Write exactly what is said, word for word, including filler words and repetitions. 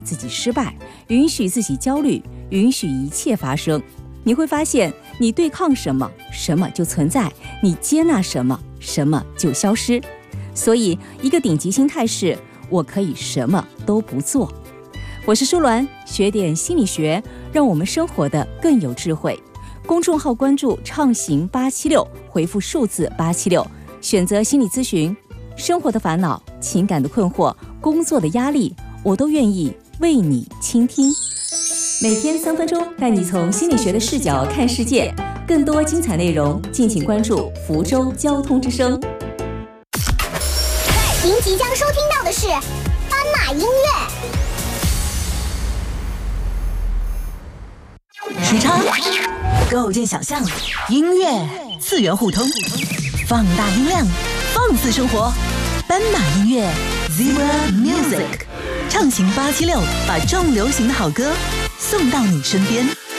自己失败，允许自己焦虑，允许一切发生。你会发现，你对抗什么，什么就存在；你接纳什么，什么就消失。所以，一个顶级心态是：我可以什么都不做。我是舒鸾，学点心理学，让我们生活的更有智慧。公众号关注畅行八七六，回复数字八七六，选择心理咨询。生活的烦恼、情感的困惑、工作的压力，我都愿意为你倾听。每天三分钟，带你从心理学的视角看世界。更多精彩内容，敬请关注福州交通之声。 您即将收听到的是斑马音乐。 时差构建想象，音乐次元互通，放大音量，放肆生活。斑马音乐 Zebra Music， 畅行八七六，把重流行的好歌送到你身边。